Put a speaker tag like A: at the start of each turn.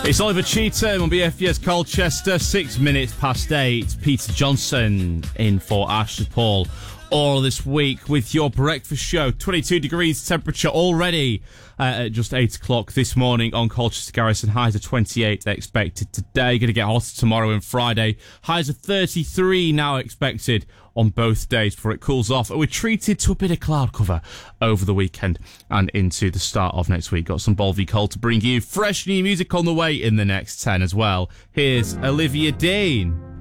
A: It's Oliver Cheetham on BFES Colchester, 6 minutes past 8. Peter Johnson in for Ashley Paul all this week with your breakfast show. 22 degrees temperature already at just 8 o'clock this morning on Colchester Garrison. Highs of 28 expected today. Going to get hotter tomorrow and Friday. Highs of 33 now expected on both days before it cools off. We're treated to a bit of cloud cover over the weekend and into the start of next week. Got some Ball v Cole to bring you. Fresh new music on the way in the next 10 as well. Here's Olivia Dean.